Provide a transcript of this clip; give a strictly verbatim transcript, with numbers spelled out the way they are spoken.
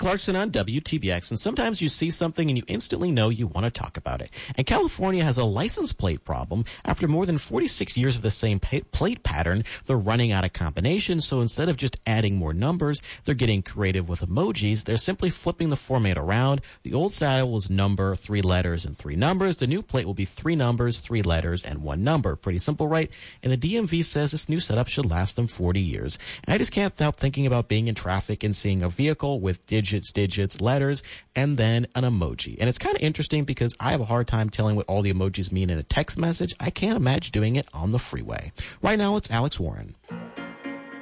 Clarkson on W T B X, and sometimes you see something and you instantly know you want to talk about it. And California has a license plate problem. After more than forty-six years of the same pa- plate pattern, they're running out of combinations, so instead of just adding more numbers, they're getting creative with emojis. They're simply flipping the format around. The old style was number, three letters, and three numbers. The new plate will be three numbers, three letters, and one number. Pretty simple, right? And the D M V says this new setup should last them forty years. And I just can't stop thinking about being in traffic and seeing a vehicle with digits, digits, letters, and then an emoji. And it's kind of interesting because I have a hard time telling what all the emojis mean in a text message. I can't imagine doing it on the freeway. Right now, it's Alex Warren.